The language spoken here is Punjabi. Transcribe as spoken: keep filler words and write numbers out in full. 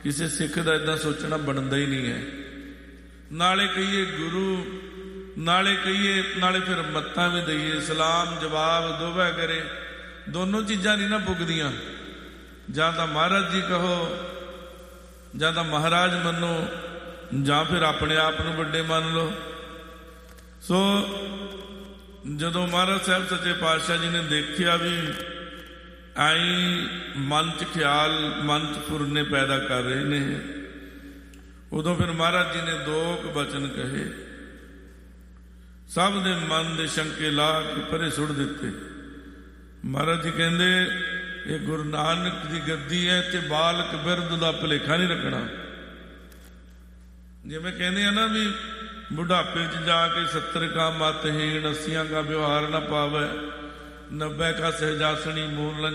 ਕਿਸੇ ਸਿੱਖ ਦਾ ਇੱਦਾਂ ਸੋਚਣਾ ਬਣਦਾ ਹੀ ਨਹੀਂ ਹੈ। ਨਾਲੇ ਕਹੀਏ ਗੁਰੂ, ਨਾਲੇ ਕਹੀਏ, ਨਾਲੇ ਫਿਰ ਮੱਤਾਂ ਵੀ ਦਈਏ, ਸਲਾਮ ਜਵਾਬ ਦੋਵੇਂ ਕਰੇ। ਦੋਨੋਂ ਚੀਜ਼ਾਂ ਨਹੀਂ ਨਾ ਪੁੱਗਦੀਆਂ। ਜਾਂ ਤਾਂ ਮਹਾਰਾਜ ਜੀ ਕਹੋ, ਜਾਂ ਤਾਂ ਮਹਾਰਾਜ ਮੰਨੋ, ਜਾਂ ਫਿਰ ਆਪਣੇ ਆਪ ਨੂੰ ਵੱਡੇ ਮੰਨ ਲਓ। ਸੋ ਜਦੋਂ ਮਹਾਰਾਜ ਸਾਹਿਬ ਸੱਚੇ ਪਾਤਸ਼ਾਹ ਜੀ ਨੇ ਦੇਖਿਆ ਵੀ ਆਈ ਮਨ 'ਚ ਖਿਆਲ, ਮਨ 'ਚ ਫੁਰਨੇ ਪੈਦਾ ਕਰ ਰਹੇ ਨੇ, ਉਦੋਂ ਫਿਰ ਮਹਾਰਾਜ ਜੀ ਨੇ ਦੋ ਕੁ ਬਚਨ ਕਹੇ, ਸਭ ਦੇ ਮਨ ਦੇ ਸ਼ੰਕੇ ਲਾ ਕੇ ਪਰੇ ਸੁੱਟ ਦਿੱਤੇ। ਮਹਾਰਾਜ ਜੀ ਕਹਿੰਦੇ ਇਹ ਗੁਰੂ ਨਾਨਕ ਦੀ ਗੱਦੀ ਹੈ ਤੇ ਬਾਲਕ ਬਿਰਧ ਦਾ ਭੁਲੇਖਾ ਨਹੀਂ ਰੱਖਣਾ। ਜਿਵੇਂ ਕਹਿੰਦੇ ਆ ਨਾ ਵੀ ਬੁਢਾਪੇ 'ਚ ਜਾ ਕੇ ਸੱਤਰ ਕਾ ਮਤਹੀਣ, ਅੱਸੀਆਂ ਕਾ ਵਿਵਹਾਰ ਨਾ ਪਾਵੇ, ਨੱਬੇ ਕਾ ਸਹਿਜਾਸਣੀ ਮੂਲ